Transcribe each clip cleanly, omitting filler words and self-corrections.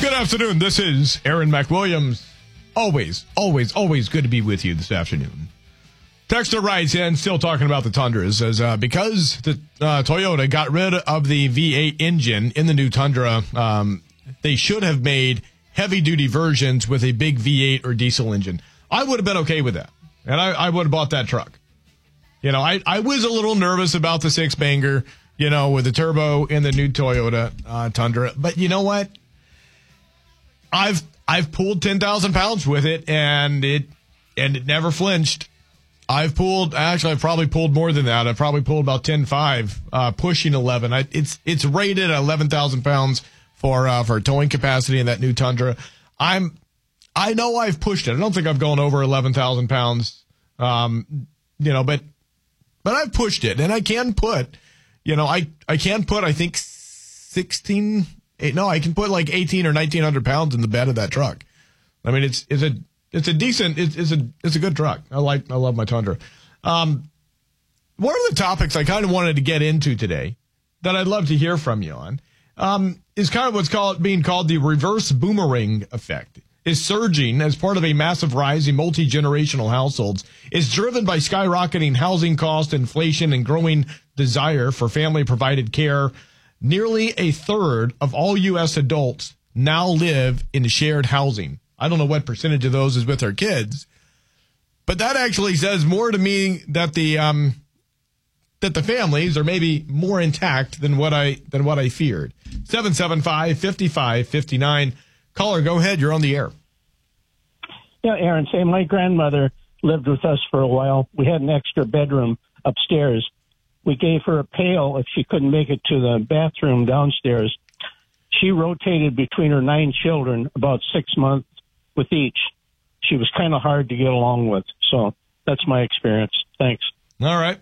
Good afternoon. This is Aaron McWilliams. Always good to be with you this afternoon. Texter writes in, still talking about the Tundra, says, because the Toyota got rid of the V8 engine in the new Tundra, they should have made heavy-duty versions with a big V8 or diesel engine. I would have been okay with that, and I would have bought that truck. You know, I was a little nervous about the six-banger, you know, with the turbo in the new Toyota Tundra, but you know what? I've pulled 10,000 pounds with it, and it never flinched. I've probably pulled more than that. I've probably pulled about 10.5, pushing 11. It's rated at 11,000 pounds for towing capacity in that new Tundra. I know I've pushed it. I don't think I've gone over 11,000 pounds, but I've pushed it, and I can put, I think 16. No, I can put like 1,800 or 1,900 pounds in the bed of that truck. I mean, it's a good truck. I love my Tundra. One of the topics I kind of wanted to get into today that I'd love to hear from you on is kind of what's being called the reverse boomerang effect. Is surging as part of a massive rise in multi-generational households. Is driven by skyrocketing housing costs, inflation, and growing desire for family-provided care. Nearly a third of all U.S. adults now live in shared housing. I don't know what percentage of those is with their kids, but that actually says more to me that the families are maybe more intact than what I feared. 775-5559. Caller, go ahead. You're on the air. Yeah, Aaron, say my grandmother lived with us for a while. We had an extra bedroom upstairs. We gave her a pail if she couldn't make it to the bathroom downstairs. She rotated between her 9 children about 6 months with each. She was kind of hard to get along with. So that's my experience. Thanks. All right.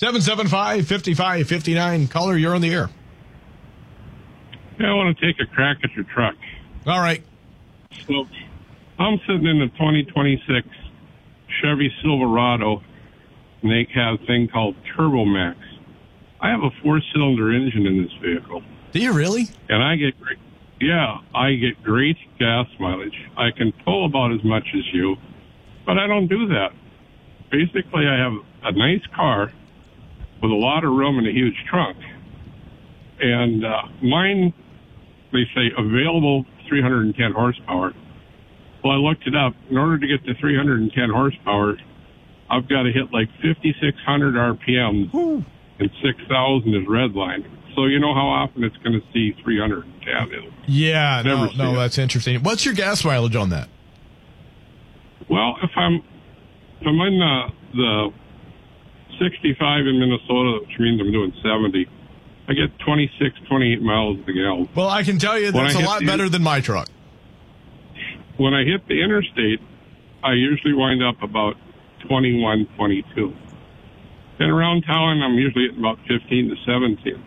775-5559. Caller, you're on the air. Yeah, I want to take a crack at your truck. All right. So I'm sitting in a 2026 Chevy Silverado, and they have a thing called Turbo Max. I have a 4-cylinder engine in this vehicle. Do you really? And I get great gas mileage. I can pull about as much as you, but I don't do that. Basically, I have a nice car with a lot of room and a huge trunk. And mine, they say available 310 horsepower. Well, I looked it up. In order to get to 310 horsepower, I've got to hit like 5,600 RPMs. Ooh. And 6,000 is redline. So you know how often it's going to see 310. Yeah, no, that's interesting. What's your gas mileage on that? Well, if I'm in the 65 in Minnesota, which means I'm doing 70, I get 26, 28 miles a gallon. Well, I can tell you that's a lot better than my truck. When I hit the interstate, I usually wind up about 21, 22. And around town, I'm usually at about 15 to 17.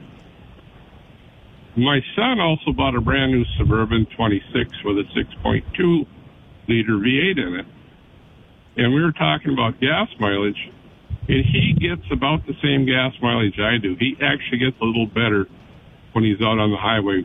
My son also bought a brand new Suburban 26 with a 6.2 liter V8 in it. And we were talking about gas mileage, and he gets about the same gas mileage I do. He actually gets a little better when he's out on the highway,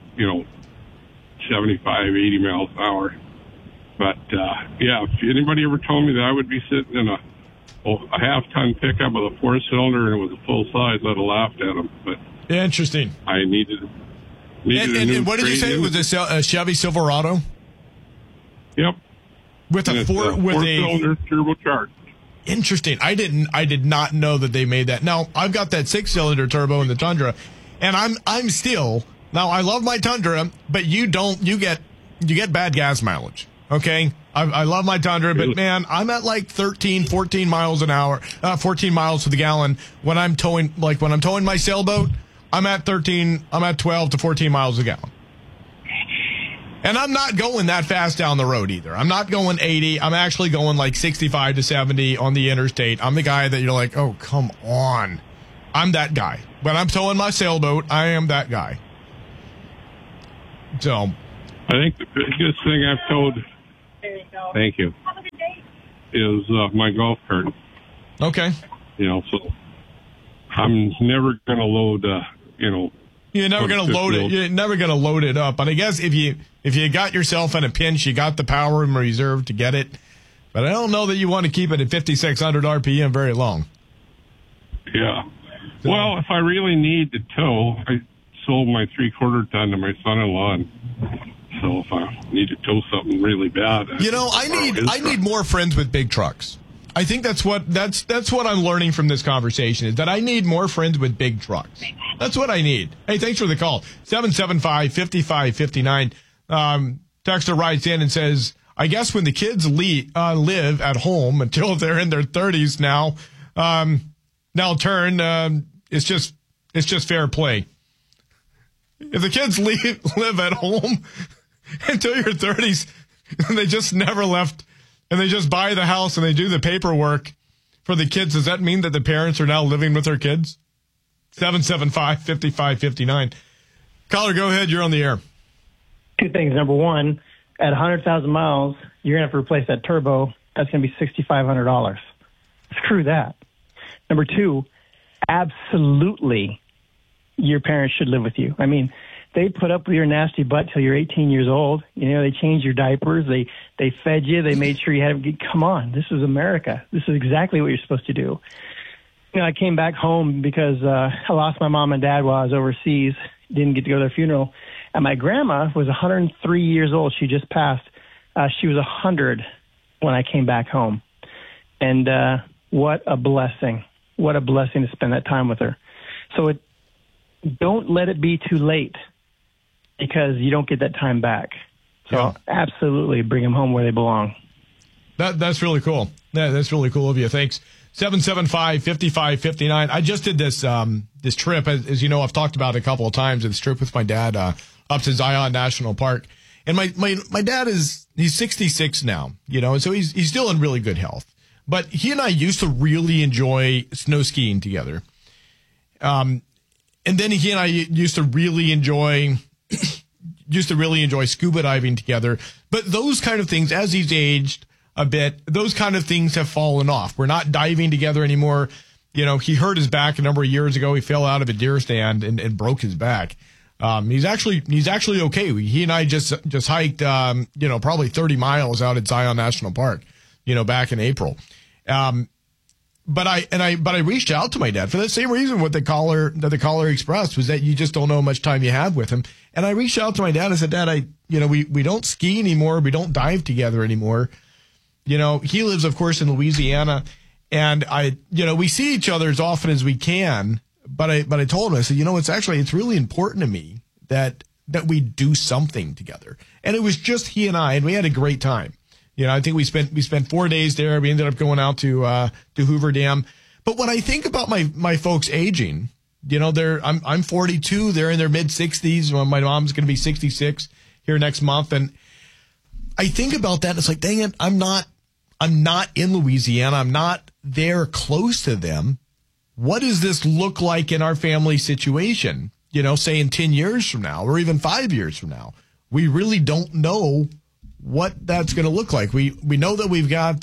75, 80 miles an hour. But, if anybody ever told me that I would be sitting in a half-ton pickup with a 4-cylinder and it was a full size, I'd have laughed at him. But interesting. I needed a new what did you say? Was this a Chevy Silverado? Yep. With a four-cylinder turbocharged. Interesting. I did not know that they made that. Now I've got that 6-cylinder turbo in the Tundra, and I'm still now. I love my Tundra, but you get bad gas mileage. Okay. I love my Tundra, but man, I'm at like 13, 14 miles an hour, 14 miles to the gallon when I'm towing my sailboat. I'm at 12 to 14 miles a gallon. And I'm not going that fast down the road either. I'm not going 80. I'm actually going like 65 to 70 on the interstate. I'm the guy that you're like, oh, come on. I'm that guy. When I'm towing my sailboat, I am that guy. So I think the biggest thing I've towed, thank you, is my golf cart. Okay. So I'm never going to load, You're never going to load it. You're never going to load it up. But I guess if you got yourself in a pinch, you got the power in reserve to get it. But I don't know that you want to keep it at 5,600 RPM very long. Yeah. Well, if I really need to tow, I sold my 3/4 ton to my son-in-law. And so if I need to tow something really bad, I need more friends with big trucks. I think that's what I'm learning from this conversation is that I need more friends with big trucks. That's what I need. Hey, thanks for the call. 775-5559. Texter writes in and says, I guess when the kids live at home until they're in their 30s now it's just fair play. If the kids live at home until your 30s and they just never left and they just buy the house and they do the paperwork for the kids, does that mean that the parents are now living with their kids? 775-5559. Caller, go ahead. You're on the air. Two things. Number one, at 100,000 miles, you're going to have to replace that turbo. That's going to be $6,500. Screw that. Number two, absolutely your parents should live with you. I mean, they put up with your nasty butt till you're 18 years old. You know, they changed your diapers. They fed you. They made sure you had to come on. This is America. This is exactly what you're supposed to do. You know, I came back home because I lost my mom and dad while I was overseas. Didn't get to go to their funeral. And my grandma was 103 years old. She just passed. She was 100 when I came back home. And what a blessing. What a blessing to spend that time with her. So don't let it be too late because you don't get that time back. So absolutely bring them home where they belong. That's really cool. That's really cool of you. Thanks. 775-5559. I just did this trip, as you know, I've talked about it a couple of times, this trip with my dad up to Zion National Park. And my dad he's 66 now, you know, and so he's still in really good health. But he and I used to really enjoy snow skiing together. And then he and I used to really enjoy scuba diving together. But those kind of things, as he's aged a bit, those kind of things have fallen off. We're not diving together anymore. You know, he hurt his back a number of years ago. He fell out of a deer stand and broke his back. He's actually okay. He and I just hiked, probably 30 miles out at Zion National Park, back in April. But I reached out to my dad for the same reason what the caller expressed was that you just don't know how much time you have with him. And I reached out to my dad and said, Dad, we don't ski anymore. We don't dive together anymore. He lives, of course, in Louisiana, and we see each other as often as we can. But I told him, I said, it's really important to me that we do something together. And it was just he and I, and we had a great time. I think we spent 4 days there. We ended up going out to Hoover Dam. But when I think about my folks aging, I'm 42. They're in their mid 60s. My mom's going to be 66 here next month. And I think about that. And it's like, dang it, I'm not in Louisiana. I'm not there close to them. What does this look like in our family situation? Say in 10 years from now, or even 5 years from now, we really don't know what that's going to look like. We know that we've got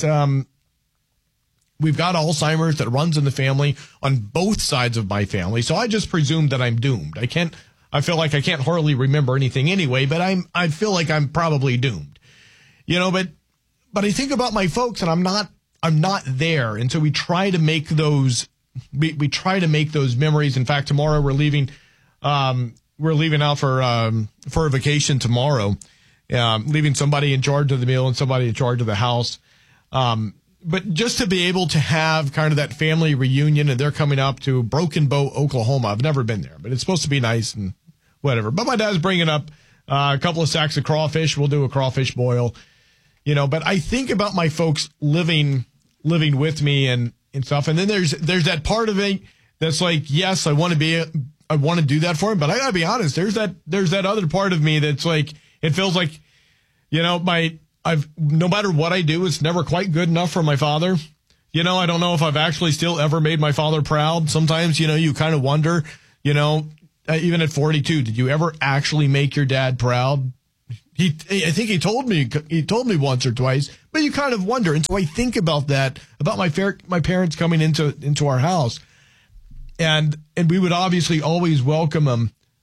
Alzheimer's that runs in the family on both sides of my family. So I just presume that I'm doomed. I feel like I can't hardly remember anything anyway, but I feel like I'm probably doomed, but I think about my folks and I'm not there. And so we try to make those, we try to make those memories. In fact, tomorrow we're leaving out for a vacation tomorrow. Leaving somebody in charge of the meal and somebody in charge of the house. But just to be able to have kind of that family reunion, and they're coming up to Broken Bow, Oklahoma. I've never been there, but it's supposed to be nice and whatever. But my dad's bringing up a couple of sacks of crawfish. We'll do a crawfish boil, but I think about my folks living with me and stuff. And then there's that part of it that's like, yes, I want to do that for him, but I gotta be honest, there's that other part of me that's like, it feels like, no matter what I do, it's never quite good enough for my father. I don't know if I've actually still ever made my father proud. Sometimes, you kind of wonder, even at 42, did you ever actually make your dad proud? I think he told me once or twice, but you kind of wonder. And so I think about that, about my parents coming into our house, and we would obviously always welcome them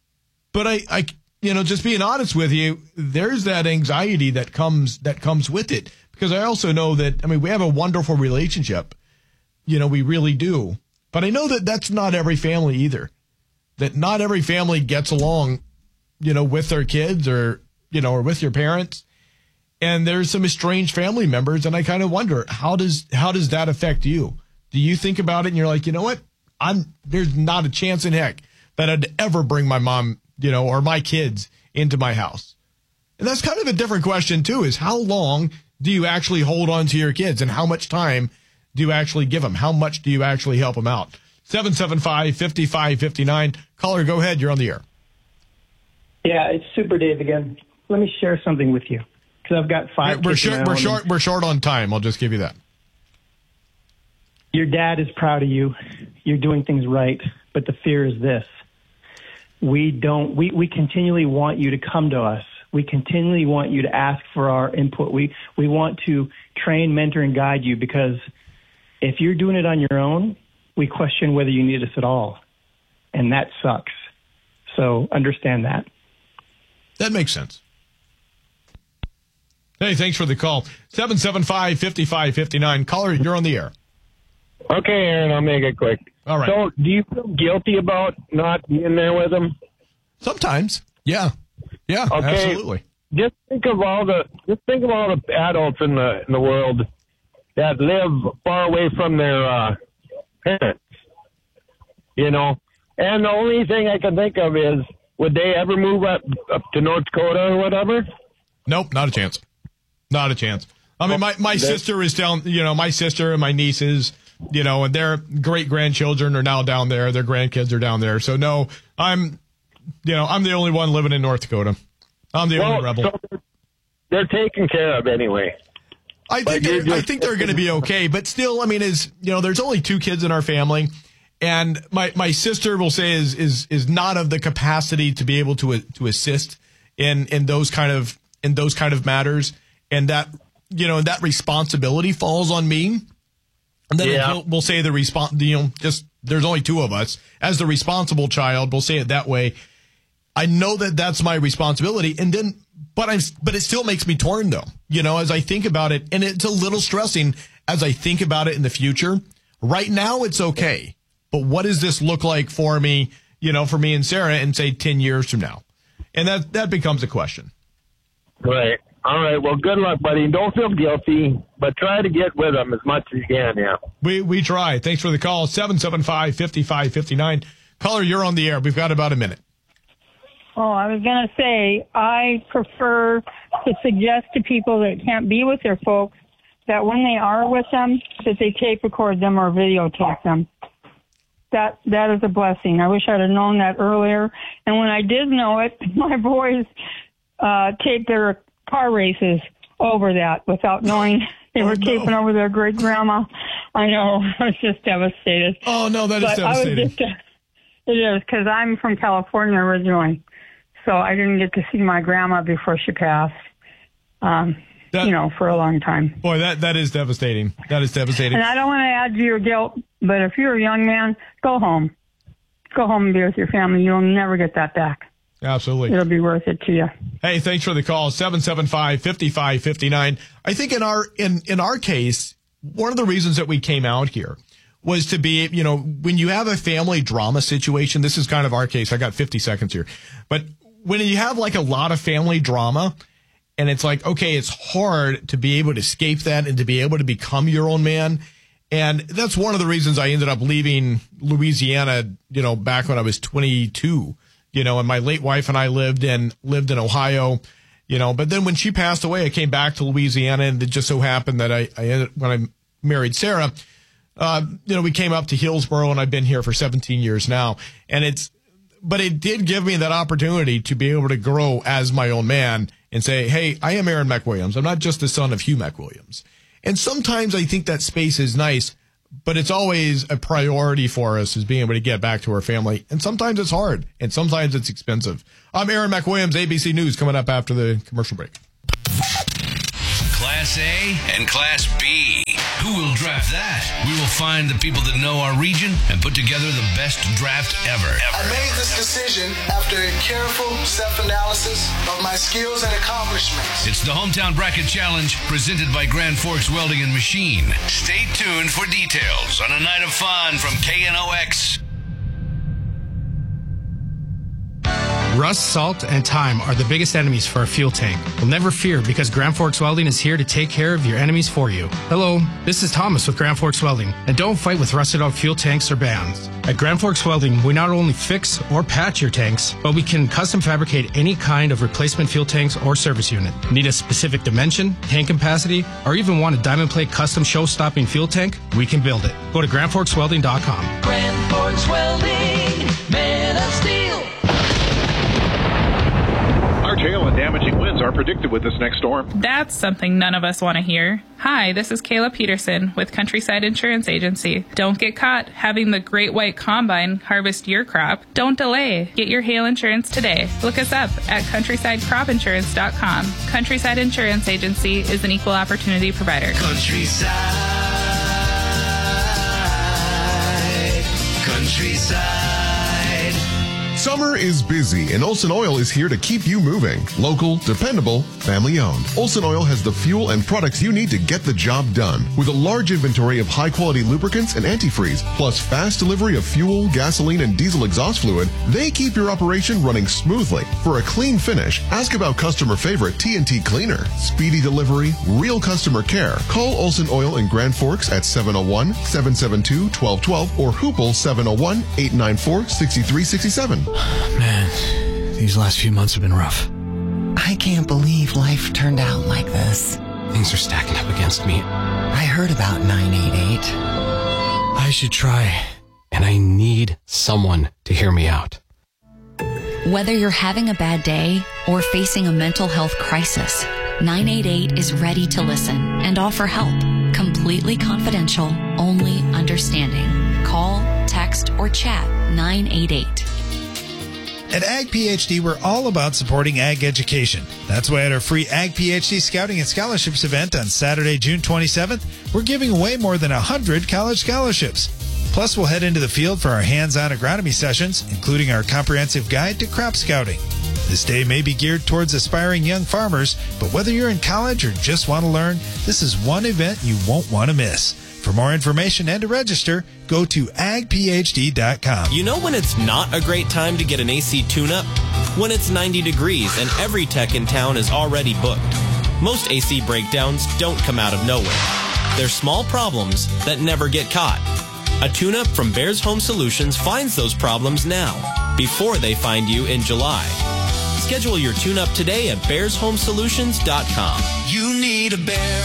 But I just being honest with you, there's that anxiety that comes with it, because I also know that, we have a wonderful relationship. We really do. But I know that that's not every family either. That not every family gets along, with their kids or with your parents. And there's some estranged family members. And I kind of wonder, how does that affect you? Do you think about it and you're like, you know what? There's not a chance in heck that I'd ever bring my mom, or my kids into my house. And that's kind of a different question too, is how long do you actually hold on to your kids, and how much time do you actually give them? How much do you actually help them out? 775-5559. Caller, go ahead. You're on the air. Yeah, it's Super Dave again. Let me share something with you, because I've got 5 We're kids. We're short on time. I'll just give you that. Your dad is proud of you. You're doing things right, but the fear is this. We continually want you to come to us. We continually want you to ask for our input. We want to train, mentor, and guide you, because if you're doing it on your own, we question whether you need us at all. And that sucks. So understand that. That makes sense. Hey, thanks for the call. 775-5559. Caller, you're on the air. Okay, Aaron, I'll make it quick. All right. So, do you feel guilty about not being there with them? Sometimes. Yeah. Yeah, okay. Absolutely. Just think of all the adults in the world that live far away from their parents. And the only thing I can think of is, would they ever move up to North Dakota or whatever? Nope, not a chance. Not a chance. My sister is down, my sister and my nieces, and their great-grandchildren are now down there. Their grandkids are down there. So, no, I'm the only one living in North Dakota. I'm the only rebel. So they're taken care of anyway. I think they're going to be okay. But still, there's only 2 kids in our family. And my sister will say is not of the capacity to be able to assist in those kind of matters, and that that responsibility falls on me. And then we'll say just there's only 2 of us as the responsible child. We'll say it that way. I know that that's my responsibility, but it still makes me torn though. As I think about it, and it's a little stressing as I think about it in the future. Right now, it's okay. But what does this look like for me, for me and Sarah, in say 10 years from now? And that becomes a question. Right. All right. Well, good luck, buddy. Don't feel guilty, but try to get with them as much as you can. Yeah. We try. Thanks for the call. 775-5559. Caller, you're on the air. We've got about a minute. Oh, I was going to say, I prefer to suggest to people that can't be with their folks that when they are with them, that they tape record them or videotape them. That is a blessing. I wish I'd have known that earlier. And when I did know it, my boys taped their car races over that without knowing they were taping over their great grandma. I know. I was just devastated. Oh no, that is devastating. It is, because I'm from California originally, so I didn't get to see my grandma before she passed. For a long time. Boy, that is devastating. That is devastating. And I don't want to add to your guilt, but if you're a young man, go home. Go home and be with your family. You'll never get that back. Absolutely. It'll be worth it to you. Hey, thanks for the call. 775-5559. I think in our case, one of the reasons that we came out here was to be, when you have a family drama situation, this is kind of our case. I got 50 seconds here. But when you have like a lot of family drama, and it's like, okay, it's hard to be able to escape that and to be able to become your own man. And that's one of the reasons I ended up leaving Louisiana, back when I was 22, and my late wife and I lived in Ohio, but then when she passed away, I came back to Louisiana, and it just so happened that when I married Sarah, we came up to Hillsboro, and I've been here for 17 years now. But it did give me that opportunity to be able to grow as my own man and say, hey, I am Aaron McWilliams. I'm not just the son of Hugh McWilliams. And sometimes I think that space is nice, but it's always a priority for us is being able to get back to our family. And sometimes it's hard, and sometimes it's expensive. I'm Aaron McWilliams, ABC News, coming up after the commercial break. Class A and Class B. Who Who will draft that? We will find the people that know our region and put together the best draft ever. I made this decision after a careful self-analysis of my skills and accomplishments. It's the Hometown Bracket Challenge presented by Grand Forks Welding and Machine. Stay tuned for details on a night of fun from KNOX. Rust, salt, and time are the biggest enemies for a fuel tank. Well, never fear, because Grand Forks Welding is here to take care of your enemies for you. Hello, this is Thomas with Grand Forks Welding, and don't fight with rusted out fuel tanks or bands. At Grand Forks Welding, we not only fix or patch your tanks, but we can custom fabricate any kind of replacement fuel tanks or service unit. Need a specific dimension, tank capacity, or even want a diamond plate custom show-stopping fuel tank? We can build it. Go to GrandForksWelding.com. Grand Forks Welding, man of steel. Large hail and damaging winds are predicted with this next storm. That's something none of us want to hear. Hi, this is Kayla Peterson with Countryside Insurance Agency. Don't get caught having the Great White Combine harvest your crop. Don't delay. Get your hail insurance today. Look us up at CountrysideCropInsurance.com. Countryside Insurance Agency is an equal opportunity provider. Countryside. Summer is busy, and Olson Oil is here to keep you moving. Local, dependable, family-owned. Olson Oil has the fuel and products you need to get the job done. With a large inventory of high-quality lubricants and antifreeze, plus fast delivery of fuel, gasoline, and diesel exhaust fluid, they keep your operation running smoothly. For a clean finish, ask about customer favorite TNT Cleaner. Speedy delivery, real customer care. Call Olson Oil in Grand Forks at 701-772-1212 or Hoople 701-894-6367. Man, these last few months have been rough. I can't believe life turned out like this. Things are stacking up against me. I heard about 988. I should try, and I need someone to hear me out. Whether you're having a bad day or facing a mental health crisis, 988 is ready to listen and offer help. Completely confidential, only understanding. Call, text, or chat 988. At Ag PhD, we're all about supporting ag education. That's why at our free Ag PhD Scouting and Scholarships event on Saturday, June 27th, we're giving away more than 100 college scholarships. Plus, we'll head into the field for our hands-on agronomy sessions, including our comprehensive guide to crop scouting. This day may be geared towards aspiring young farmers, but whether you're in college or just want to learn, this is one event you won't want to miss. For more information and to register, go to agphd.com. You know when it's not a great time to get an AC tune-up? When it's 90 degrees and every tech in town is already booked. Most AC breakdowns don't come out of nowhere. They're small problems that never get caught. A tune-up from Bears Home Solutions finds those problems now, before they find you in July. Schedule your tune-up today at bearshomesolutions.com. You need a bear.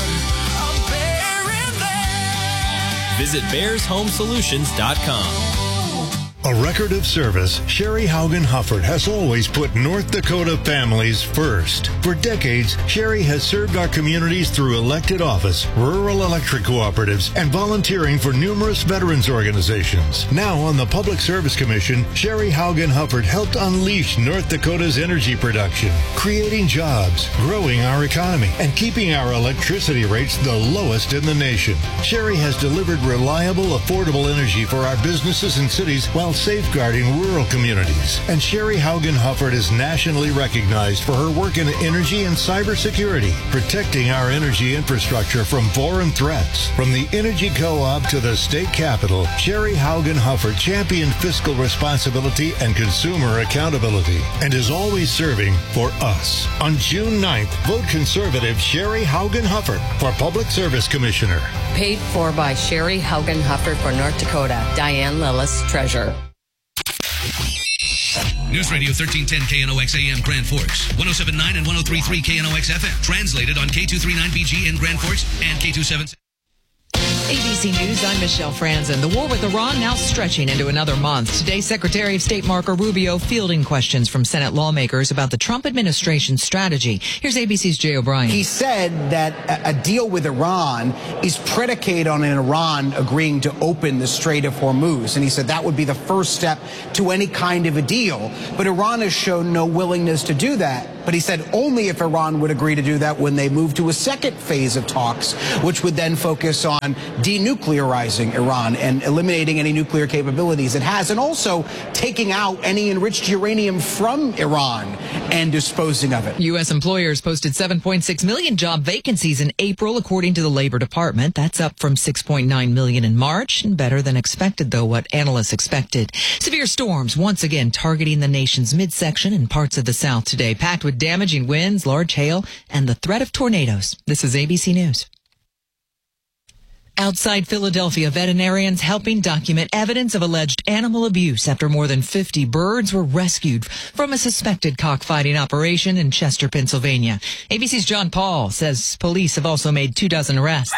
Visit bearshomesolutions.com. A record of service, Sherry Haugen Hufford has always put North Dakota families first. For decades, Sherry has served our communities through elected office, rural electric cooperatives, and volunteering for numerous veterans organizations. Now on the Public Service Commission, Sherry Haugen Hufford helped unleash North Dakota's energy production, creating jobs, growing our economy, and keeping our electricity rates the lowest in the nation. Sherry has delivered reliable, affordable energy for our businesses and cities while safeguarding rural communities. And Sherry Haugen Hufford is nationally recognized for her work in energy and cybersecurity, protecting our energy infrastructure from foreign threats. From the Energy Co-op to the state capitol, Sherry Haugen Hufford championed fiscal responsibility and consumer accountability and is always serving for us. On June 9th, vote conservative Sherry Haugen Hufford for Public Service Commissioner. Paid for by Sherry Haugen Hufford for North Dakota. Diane Lillis, Treasurer. News Radio 1310 KNOX AM Grand Forks, 107.9 and 103.3 KNOX FM. Translated on K239BG in Grand Forks and K277. ABC News, I'm Michelle Franzen. The war with Iran now stretching into another month. Today, Secretary of State Marco Rubio fielding questions from Senate lawmakers about the Trump administration's strategy. Here's ABC's Jay O'Brien. He said that a deal with Iran is predicated on Iran agreeing to open the Strait of Hormuz. And he said that would be the first step to any kind of a deal. But Iran has shown no willingness to do that. but he said only if Iran would agree to do that when they move to a second phase of talks, which would then focus on denuclearizing Iran and eliminating any nuclear capabilities it has, and also taking out any enriched uranium from Iran and disposing of it. U.S. employers posted 7.6 million job vacancies in April, according to the Labor Department. That's up from 6.9 million in March, and better than expected, though, what analysts expected. Severe storms once again targeting the nation's midsection and parts of the South today, packed with damaging winds, large hail, and the threat of tornadoes. This is ABC News. Outside Philadelphia, veterinarians helping document evidence of alleged animal abuse after more than 50 birds were rescued from a suspected cockfighting operation in Chester, Pennsylvania. ABC's John Paul says police have also made 24 arrests.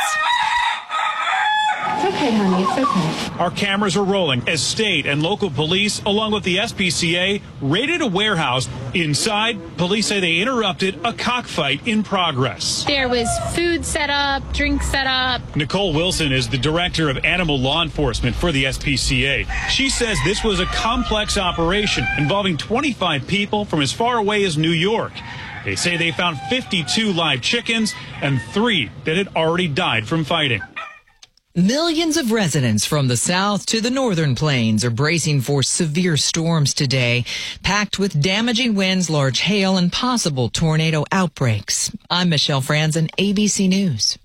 It's okay, honey. It's okay. Our cameras are rolling as state and local police, along with the SPCA, raided a warehouse. Inside, police say they interrupted a cockfight in progress. There was food set up, drinks set up. Nicole Wilson is the director of animal law enforcement for the SPCA. She says this was a complex operation involving 25 people from as far away as New York. They say they found 52 live chickens and 3 that had already died from fighting. Millions of residents from the south to the northern plains are bracing for severe storms today, packed with damaging winds, large hail, and possible tornado outbreaks. I'm Michelle Franzen, ABC News.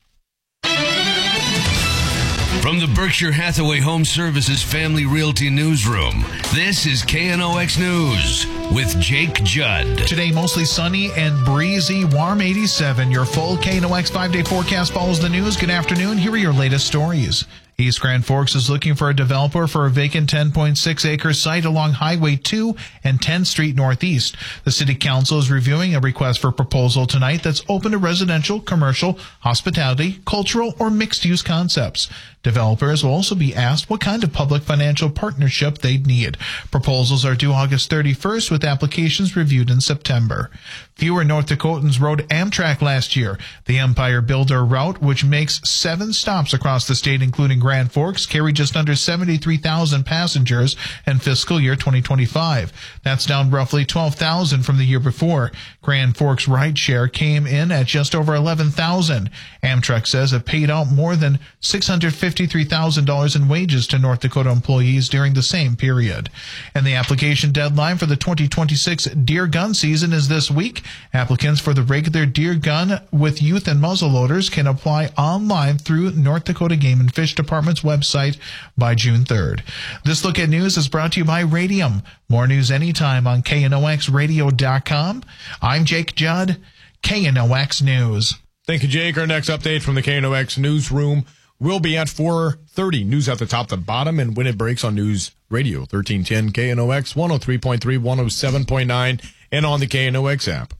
From the Berkshire Hathaway Home Services Family Realty Newsroom, this is KNOX News with Jake Judd. Today, mostly sunny and breezy, warm 87. Your full KNOX 5-day forecast follows the news. Good afternoon. Here are your latest stories. East Grand Forks is looking for a developer for a vacant 10.6-acre site along Highway 2 and 10th Street Northeast. The City Council is reviewing a request for proposal tonight that's open to residential, commercial, hospitality, cultural, or mixed-use concepts. Developers will also be asked what kind of public financial partnership they'd need. Proposals are due August 31st with applications reviewed in September. Fewer North Dakotans rode Amtrak last year. The Empire Builder route, which makes 7 stops across the state, including Grand Forks, carried just under 73,000 passengers in fiscal year 2025. That's down roughly 12,000 from the year before. Grand Forks rideshare came in at just over 11,000. Amtrak says it paid out more than $653,000 in wages to North Dakota employees during the same period. And the application deadline for the 2026 deer gun season is this week. Applicants for the regular deer gun with youth and muzzleloaders can apply online through North Dakota Game and Fish Department's website by June 3rd. This Look at News is brought to you by Radium. More news anytime on KNOXradio.com. I'm Jake Judd, KNOX News. Thank you, Jake. Our next update from the KNOX newsroom will be at 4:30. News at the top to bottom, and when it breaks on News Radio 1310 KNOX 103.3, 107.9, and on the KNOX app.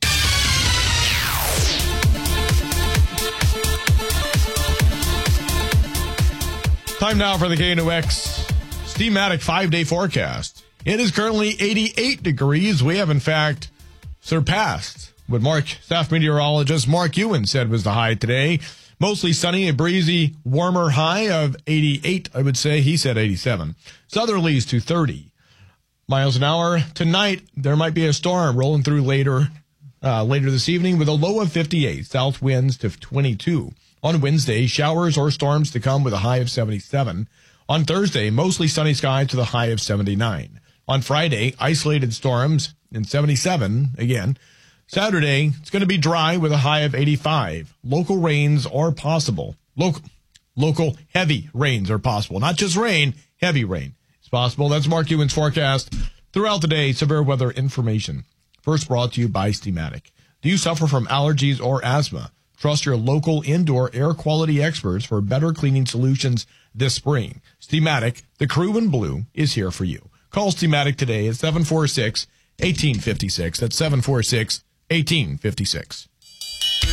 Time now for the KNOX Steamatic 5-day forecast. It is currently 88 degrees. We have, in fact, surpassed what staff meteorologist Mark Ewan said was the high today. Mostly sunny, a breezy, warmer high of 88, I would say. He said 87. Southerlies to 30 miles an hour. Tonight, there might be a storm rolling through later this evening with a low of 58. South winds to 22. On Wednesday, showers or storms to come with a high of 77. On Thursday, mostly sunny skies to the high of 79. On Friday, isolated storms and 77 again. Saturday, it's going to be dry with a high of 85. Local rains are possible. Local heavy rains are possible. Not just rain, heavy rain is possible. That's Mark Ewan's forecast. Throughout the day, severe weather information. First brought to you by Steamatic. Do you suffer from allergies or asthma? Trust your local indoor air quality experts for better cleaning solutions this spring. Steamatic, the crew in blue, is here for you. Call Steamatic today at 746-1856. That's 746-1856.